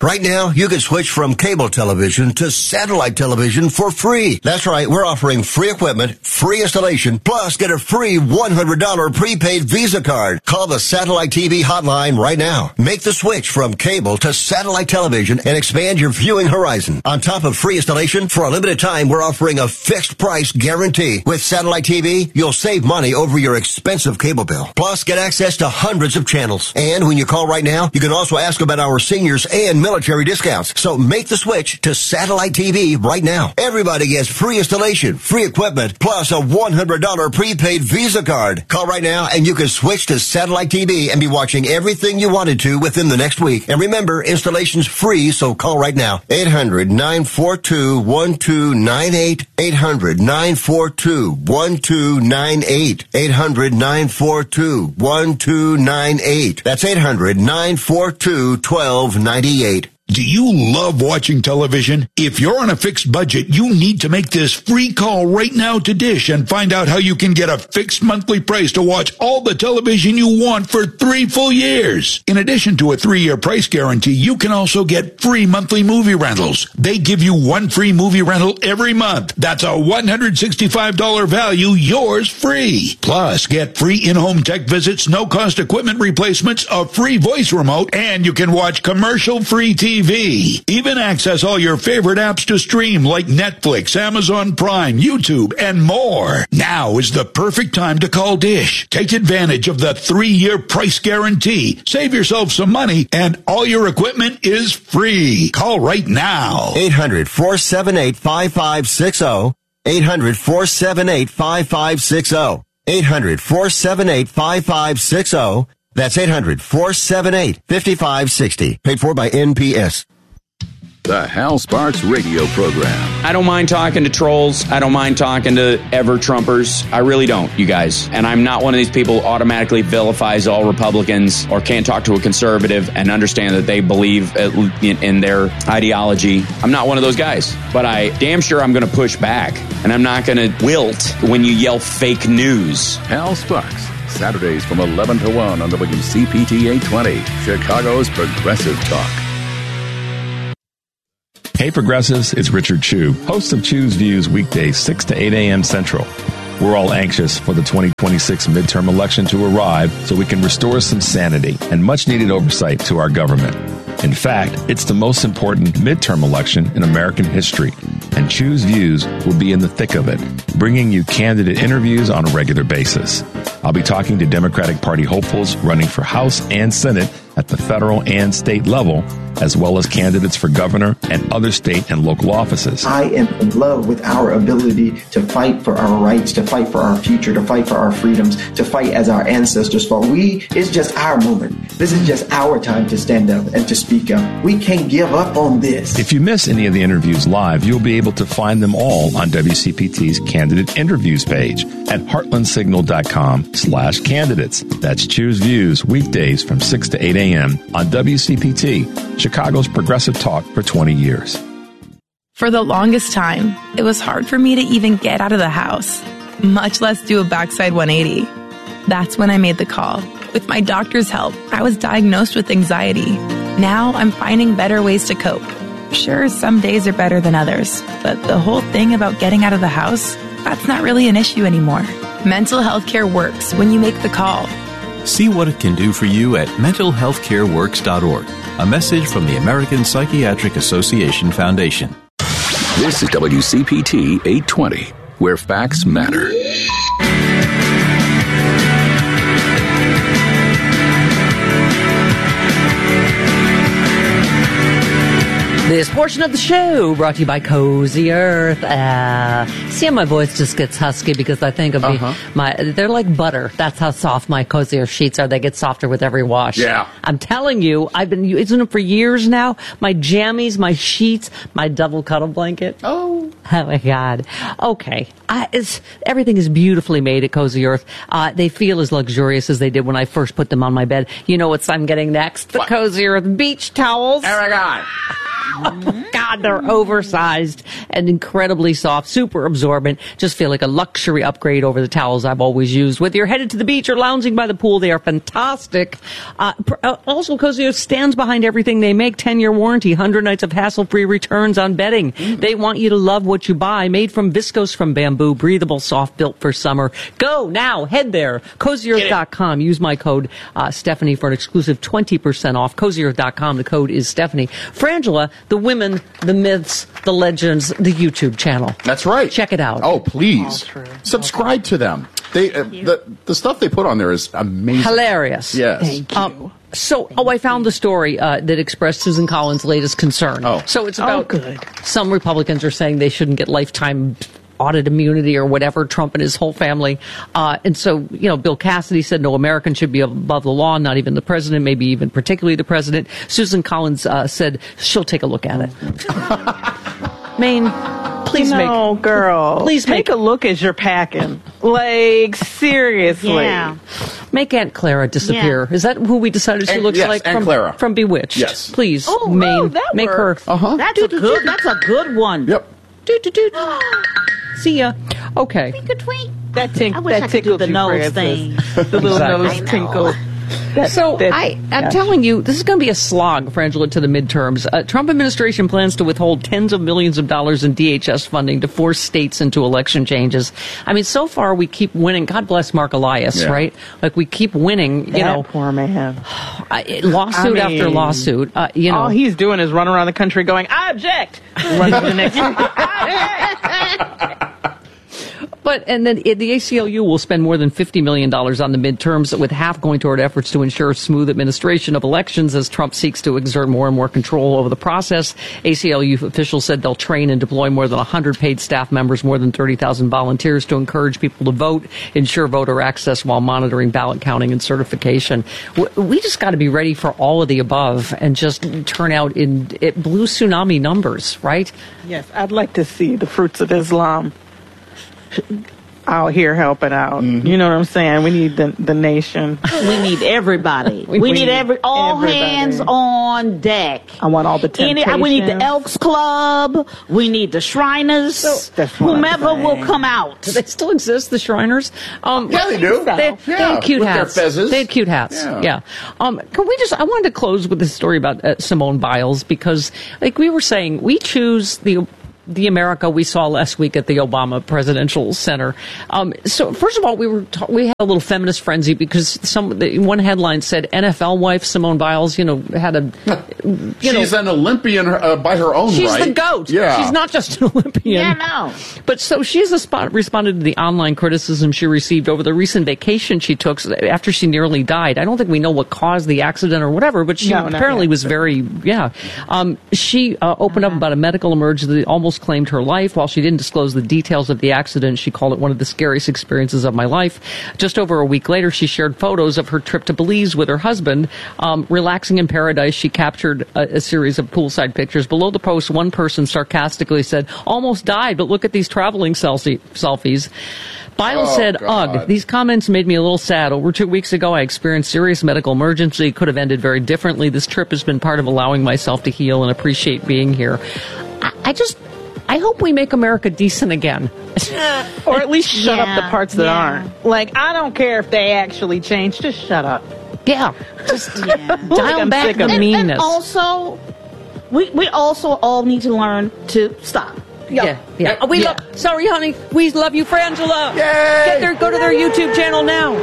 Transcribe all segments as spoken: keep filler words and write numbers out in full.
Right now, you can switch from cable television to satellite television for free. That's right. We're offering free equipment, free installation, plus get a free one hundred dollars prepaid Visa card. Call the Satellite T V hotline right now. Make the switch from cable to satellite television and expand your viewing horizon. On top of free installation, for a limited time, we're offering a fixed price guarantee. With Satellite T V, you'll save money over your expensive cable bill. Plus, get access to hundreds of channels. And when you call right now, you can also ask about our seniors and military discounts. So make the switch to Satellite T V right now. Everybody gets free installation, free equipment, plus a one hundred dollars prepaid Visa card. Call right now and you can switch to Satellite T V and be watching everything you wanted to within the next week. And remember, installation's free, so call right now. eight hundred, nine four two, one two nine eight. eight hundred, nine four two, one two nine eight. eight hundred, nine four two, one two nine eight. That's eight hundred, nine four two, one two nine eight. Do you love watching television? If you're on a fixed budget, you need to make this free call right now to Dish and find out how you can get a fixed monthly price to watch all the television you want for three full years. In addition to a three-year price guarantee, you can also get free monthly movie rentals. They give you one free movie rental every month. That's a one hundred sixty-five dollars value, yours free. Plus, get free in-home tech visits, no-cost equipment replacements, a free voice remote, and you can watch commercial-free T V. T V. Even access all your favorite apps to stream like Netflix, Amazon Prime, YouTube, and more. Now is the perfect time to call Dish. Take advantage of the three-year price guarantee. Save yourself some money, and all your equipment is free. Call right now. eight hundred, four seven eight, five five six zero. eight hundred, four seven eight, five five six zero. eight hundred, four seven eight, five five six zero. That's eight hundred, four seven eight, five five six zero. Paid for by N P S. The Hal Sparks radio program. I don't mind talking to trolls. I don't mind talking to ever-Trumpers. I really don't, you guys. And I'm not one of these people who automatically vilifies all Republicans or can't talk to a conservative and understand that they believe in, in their ideology. I'm not one of those guys. But I damn sure I'm going to push back. And I'm not going to wilt when you yell fake news. Hal Sparks. Saturdays from eleven to one on W C P T eight twenty, Chicago's Progressive Talk. Hey Progressives, it's Richard Chew, host of Chew's Views weekdays six to eight a.m. Central. We're all anxious for the twenty twenty-six midterm election to arrive so we can restore some sanity and much-needed oversight to our government. In fact, it's the most important midterm election in American history, and Chew's Views will be in the thick of it, bringing you candidate interviews on a regular basis. I'll be talking to Democratic Party hopefuls running for House and Senate at the federal and state level, as well as candidates for governor and other state and local offices. I am in love with our ability to fight for our rights, to fight for our future, to fight for our freedoms, to fight as our ancestors fought. We, it's just our moment. This is just our time to stand up and to speak up. We can't give up on this. If you miss any of the interviews live, you'll be able to find them all on W C P T's Candidate Interviews page at heartlandsignal.com slash candidates. That's Choose Views, weekdays from six to eight a.m. on W C P T, Chicago's Progressive Talk for twenty years. For the longest time, it was hard for me to even get out of the house, much less do a backside one eighty. That's when I made the call. With my doctor's help, I was diagnosed with anxiety. Now I'm finding better ways to cope. Sure, some days are better than others, but the whole thing about getting out of the house, that's not really an issue anymore. Mental health care works when you make the call. See what it can do for you at mental health care works dot org. A message from the American Psychiatric Association Foundation. This is W C P T eight twenty, where facts matter. This portion of the show brought to you by Cozy Earth. Uh, see how my voice just gets husky because I think of uh-huh. me, my, they're like butter. That's how soft my Cozy Earth sheets are. They get softer with every wash. Yeah. I'm telling you, I've been using them for years now. My jammies, my sheets, my double cuddle blanket. Oh. Oh my God. Okay. I, it's, everything is beautifully made at Cozy Earth. Uh, they feel as luxurious as they did when I first put them on my bed. You know what I'm getting next? The what? Cozy Earth beach towels. Oh my God. God, they're oversized and incredibly soft, super absorbent. Just feel like a luxury upgrade over the towels I've always used. Whether you're headed to the beach or lounging by the pool, they are fantastic. Uh, also, Cozier stands behind everything they make. ten-year warranty, one hundred nights of hassle-free returns on bedding. Mm. They want you to love what you buy. Made from viscose from bamboo, breathable, soft, built for summer. Go now. Head there. Cozy Earth dot com. Use my code uh, Stephanie for an exclusive twenty percent off. Cozy Earth dot com. The code is Stephanie. Frangela, the women, the myths, the legends, the YouTube channel. That's right. Check it out. Oh, please. Subscribe to them. They uh, the, the stuff they put on there is amazing. Hilarious. Yes. Thank you. Um, So, oh, I found the story uh, that expressed Susan Collins' latest concern. Oh. So it's about oh, good. Some Republicans are saying they shouldn't get lifetime audit immunity or whatever, Trump and his whole family. Uh, and so, you know, Bill Cassidy said no American should be above the law, not even the president, maybe even particularly the president. Susan Collins uh, said she'll take a look at it. Maine, please no, make... No, girl. Please take make, a look as you're packing. Like, seriously. Yeah. Make Aunt Clara disappear. Yeah. Is that who we decided she Aunt, looks yes, like Aunt from, Clara. from Bewitched? Yes. Please, oh, Maine, oh, that make works. her... Uh-huh. That's a good, that's a good one. Yep. Do, do, do. See ya. Okay. Tweak a tweak. That, tink, I wish that I could do tickled the you, nose Francis. thing. The little Exactly. nose tinkle. That, so that, I, I'm gosh. telling you, this is going to be a slog, Frangela, to the midterms. Uh, Trump administration plans to withhold tens of millions of dollars in D H S funding to force states into election changes. I mean, so far we keep winning. God bless Mark Elias, yeah. right? Like we keep winning. You that know, poor man. I, lawsuit I mean, after lawsuit. Uh, you know, all he's doing is run around the country going, "I object." Run to the next. But, and then the A C L U will spend more than fifty million dollars on the midterms, with half going toward efforts to ensure smooth administration of elections as Trump seeks to exert more and more control over the process. A C L U officials said they'll train and deploy more than one hundred paid staff members, more than thirty thousand volunteers to encourage people to vote, ensure voter access while monitoring ballot counting and certification. We just got to be ready for all of the above and just turn out in it, blue tsunami numbers, right? Yes, I'd like to see the fruits of Islam out here helping out. Mm-hmm. You know what I'm saying? We need the the nation. We need everybody. we, we need every all everybody. Hands on deck. I want all the temptations. Any, we need the Elks Club. We need the Shriners. So, whomever will come out. Do they still exist, the Shriners? Um, yeah, they do. They, yeah. they had cute with hats. Their fezzes. They had cute hats. Yeah. yeah. Um, can we just? I wanted to close with this story about uh, Simone Biles, because, like we were saying, we choose the. the America we saw last week at the Obama Presidential Center. Um, so, first of all, we were ta- we had a little feminist frenzy because some the, one headline said N F L wife Simone Biles, you know, had a. You she's know, an Olympian uh, by her own she's right. She's the GOAT. Yeah. She's not just an Olympian. Yeah, no. But so she's a spot, responded to the online criticism she received over the recent vacation she took after she nearly died. I don't think we know what caused the accident or whatever, but she no, apparently was very, yeah. Um, she uh, opened up about a medical emergency that almost claimed her life. While she didn't disclose the details of the accident, she called it one of the scariest experiences of my life. Just over a week later, she shared photos of her trip to Belize with her husband, um, relaxing in paradise. She captured a, a series of poolside pictures. Below the post, one person sarcastically said, "Almost died, but look at these traveling selfie- selfies." Biles oh, said, God. "Ugh, these comments made me a little sad. Over two weeks ago, I experienced serious medical emergency. Could have ended very differently. This trip has been part of allowing myself to heal and appreciate being here." I, I just... I hope we make America decent again. Or at least shut yeah, up the parts that yeah. aren't. Like, I don't care if they actually change. Just shut up. Yeah. Just yeah. dial I'm back sick the of it. meanness. And, and also, we we also all need to learn to stop. Yeah, yeah. Oh, we Yeah. love. Sorry, honey. We love you, Frangela. Yay! Get their, go to their YouTube channel now.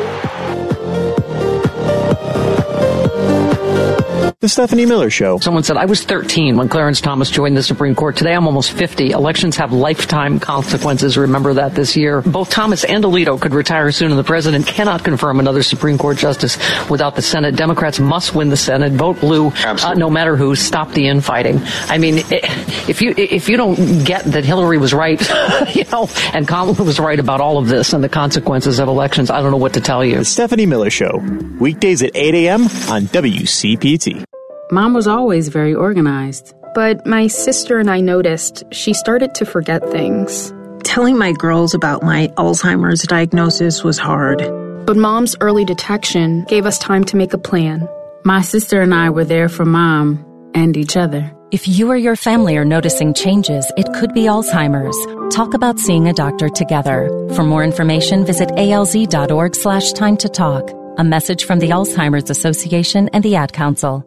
The Stephanie Miller Show. Someone said, I was thirteen when Clarence Thomas joined the Supreme Court. Today I'm almost fifty. Elections have lifetime consequences. Remember that this year. Both Thomas and Alito could retire soon, and the president cannot confirm another Supreme Court justice without the Senate. Democrats must win the Senate. Vote blue, uh, no matter who. Stop the infighting. I mean, if you if you don't get that Hillary was right, you know, and Kamala was right about all of this and the consequences of elections, I don't know what to tell you. The Stephanie Miller Show. Weekdays at eight a.m. on W C P T. Mom was always very organized. But my sister and I noticed she started to forget things. Telling my girls about my Alzheimer's diagnosis was hard. But Mom's early detection gave us time to make a plan. My sister and I were there for Mom and each other. If you or your family are noticing changes, it could be Alzheimer's. Talk about seeing a doctor together. For more information, visit alz.org slash time to talk. A message from the Alzheimer's Association and the Ad Council.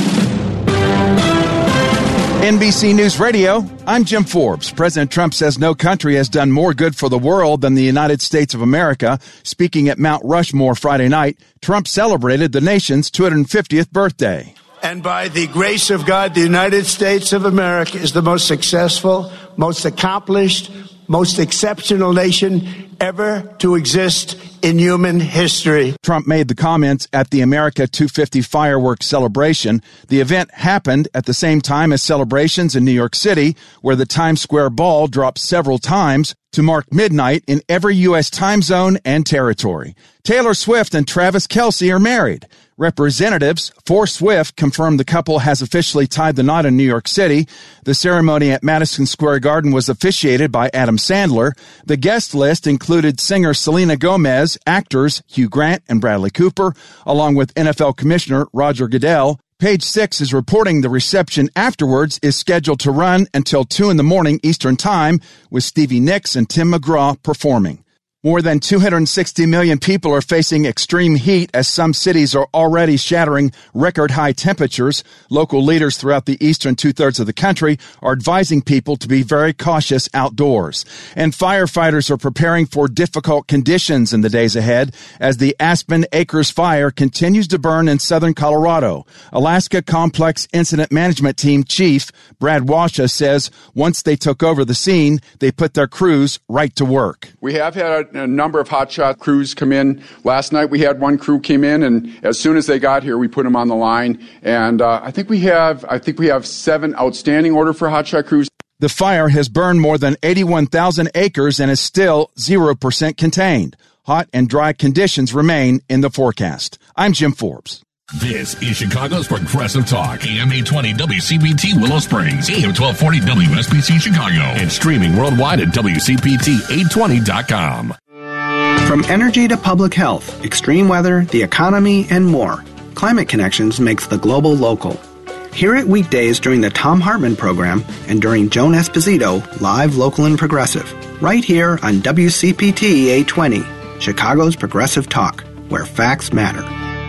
N B C News Radio, I'm Jim Forbes. President Trump says no country has done more good for the world than the United States of America. Speaking at Mount Rushmore Friday night, Trump celebrated the nation's two hundred fiftieth birthday. And by the grace of God, the United States of America is the most successful, most accomplished, most exceptional nation ever to exist in human history. Trump made the comments at the America two fifty fireworks celebration. The event happened at the same time as celebrations in New York City, where the Times Square ball dropped several times to mark midnight in every U S time zone and territory. Taylor Swift and Travis Kelce are married. Representatives for Swift confirmed the couple has officially tied the knot in New York City. The ceremony at Madison Square Garden was officiated by Adam Sandler. The guest list included singer Selena Gomez, actors Hugh Grant and Bradley Cooper, along with N F L Commissioner Roger Goodell. Page Six is reporting the reception afterwards is scheduled to run until two in the morning Eastern Time, with Stevie Nicks and Tim McGraw performing. More than two hundred sixty million people are facing extreme heat as some cities are already shattering record-high temperatures. Local leaders throughout the eastern two-thirds of the country are advising people to be very cautious outdoors. And firefighters are preparing for difficult conditions in the days ahead as the Aspen Acres fire continues to burn in southern Colorado. Alaska Complex Incident Management Team Chief Brad Washa says once they took over the scene, they put their crews right to work. We have had a number of hotshot crews come in. Last night we had one crew came in, and as soon as they got here, we put them on the line. And uh, I think we have, I think we have seven outstanding order for hotshot crews. The fire has burned more than eighty-one thousand acres and is still zero percent contained. Hot and dry conditions remain in the forecast. I'm Jim Forbes. This is Chicago's Progressive Talk, A M eight twenty W C P T Willow Springs, A M twelve forty W S B C Chicago, and streaming worldwide at W C P T eight twenty dot com. From energy to public health, extreme weather, the economy, and more, Climate Connections makes the global local. Hear it weekdays during the Thom Hartmann program and during Joan Esposito, live, local, and progressive, right here on W C P T eight twenty, Chicago's Progressive Talk, where facts matter.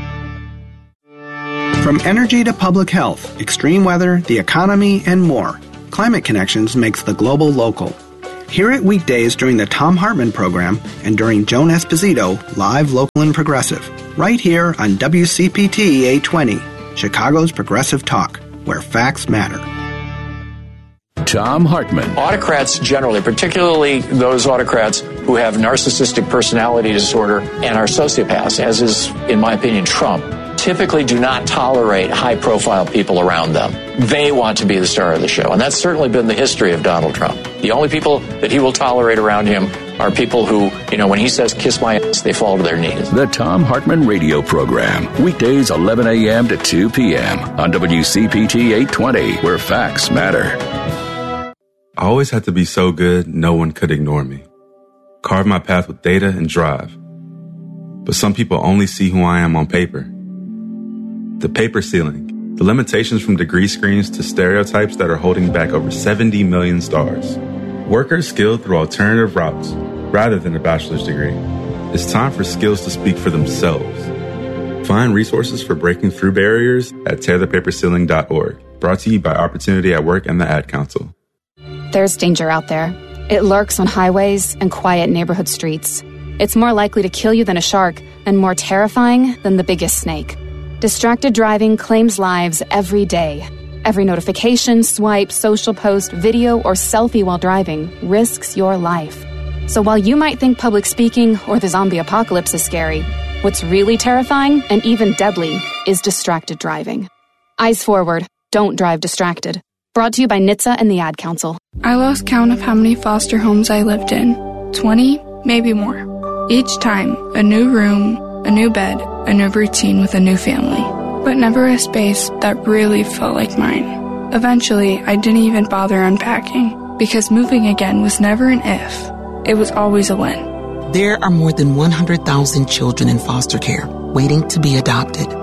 From energy to public health, extreme weather, the economy, and more, Climate Connections makes the global local. Hear it weekdays during the Thom Hartmann program and during Joan Esposito, live, local, and progressive, right here on W C P T eight twenty, Chicago's Progressive Talk, where facts matter. Thom Hartmann. Autocrats generally, particularly those autocrats who have narcissistic personality disorder and are sociopaths, as is, in my opinion, Trump, typically do not tolerate high-profile people around them. They want to be the star of the show, and that's certainly been the history of Donald Trump. The only people that he will tolerate around him are people who, you know, when he says, kiss my ass, they fall to their knees. The Thom Hartmann radio program, weekdays eleven a.m. to two p.m. on W C P T eight twenty, where facts matter. I always had to be so good, no one could ignore me. Carve my path with data and drive. But some people only see who I am on paper. The paper ceiling, the limitations from degree screens to stereotypes that are holding back over seventy million stars. Workers skilled through alternative routes rather than a bachelor's degree. It's time for skills to speak for themselves. Find resources for breaking through barriers at tear the paper ceiling dot org. Brought to you by Opportunity at Work and the Ad Council. There's danger out there. It lurks on highways and quiet neighborhood streets. It's more likely to kill you than a shark and more terrifying than the biggest snake. Distracted driving claims lives every day. Every notification, swipe, social post, video, or selfie while driving risks your life. So while you might think public speaking or the zombie apocalypse is scary, what's really terrifying and even deadly is distracted driving. Eyes forward. Don't drive distracted. Brought to you by N H T S A and the Ad Council. I lost count of how many foster homes I lived in. twenty, maybe more. Each time, a new room, a new bed, a new routine with a new family. But never a space that really felt like mine. Eventually, I didn't even bother unpacking, because moving again was never an if. It was always a when. There are more than one hundred thousand children in foster care waiting to be adopted.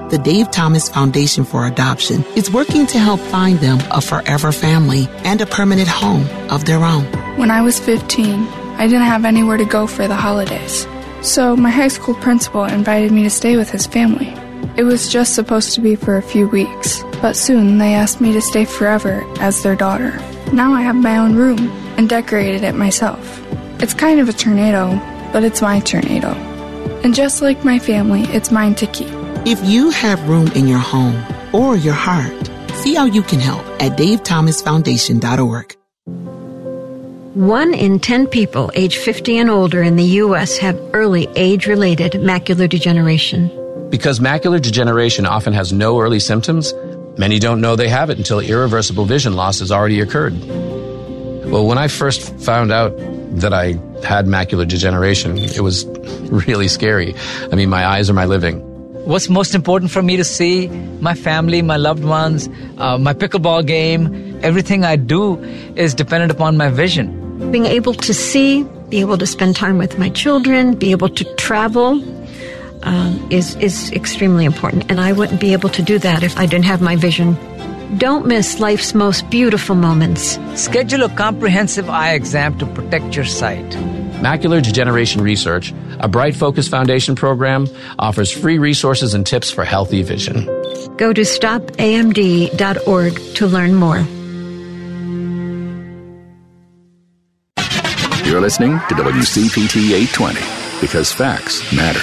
The Dave Thomas Foundation for Adoption is working to help find them a forever family and a permanent home of their own. When I was fifteen, I didn't have anywhere to go for the holidays. So my high school principal invited me to stay with his family. It was just supposed to be for a few weeks, but soon they asked me to stay forever as their daughter. Now I have my own room and decorated it myself. It's kind of a tornado, but it's my tornado. And just like my family, it's mine to keep. If you have room in your home or your heart, see how you can help at dave thomas foundation dot org. One in ten people age fifty and older in the U S have early age-related macular degeneration. Because macular degeneration often has no early symptoms, many don't know they have it until irreversible vision loss has already occurred. Well, when I first found out that I had macular degeneration, it was really scary. I mean, my eyes are my living. What's most important for me to see? My family, my loved ones, uh, my pickleball game. Everything I do is dependent upon my vision. Being able to see, be able to spend time with my children, be able to travel um, is, is extremely important. And I wouldn't be able to do that if I didn't have my vision. Don't miss life's most beautiful moments. Schedule a comprehensive eye exam to protect your sight. Macular Degeneration Research, a Bright Focus Foundation program, offers free resources and tips for healthy vision. Go to stop A M D dot org to learn more. You're listening to W C P T eight twenty, because facts matter.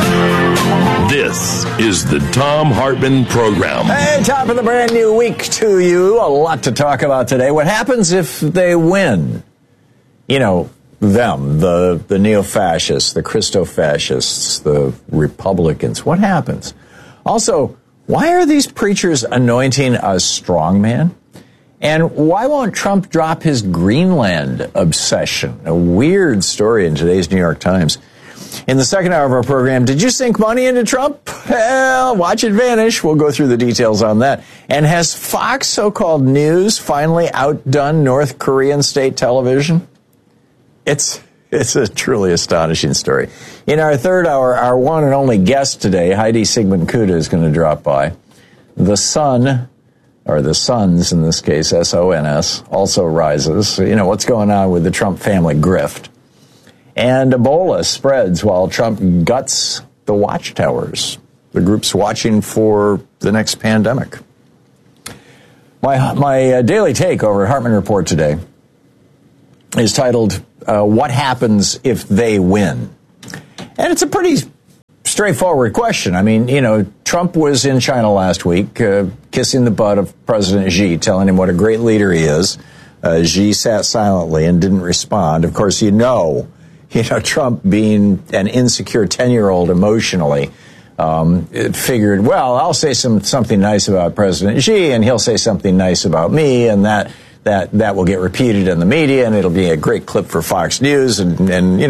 This is the Thom Hartmann Program. Hey, top of the brand new week to you. A lot to talk about today. What happens if they win? You know, them, the, the neo-fascists, the Christo-fascists, the Republicans. What happens? Also, why are these preachers anointing a strongman? And why won't Trump drop his Greenland obsession? A weird story in today's New York Times. In the second hour of our program, did you sink money into Trump? Well, watch it vanish. We'll go through the details on that. And has Fox so-called news finally outdone North Korean state television? It's it's a truly astonishing story. In our third hour, our one and only guest today, Heidi Sigmund Kuda, is going to drop by. The sun, or the Sons in this case, S O N S, also rises. You know, what's going on with the Trump family grift? And Ebola spreads while Trump guts the watchtowers, the groups watching for the next pandemic. My, my uh, daily take over at Hartmann Report today is titled, uh, What Happens If They Win? And it's a pretty straightforward question. I mean, you know, Trump was in China last week, uh, kissing the butt of President Xi, telling him what a great leader he is. Uh, Xi sat silently and didn't respond. Of course, you know, you know, Trump being an insecure ten-year-old emotionally, um, it figured, well, I'll say some something nice about President Xi, and he'll say something nice about me, and that that that will get repeated in the media, and it'll be a great clip for Fox News, and, and you know.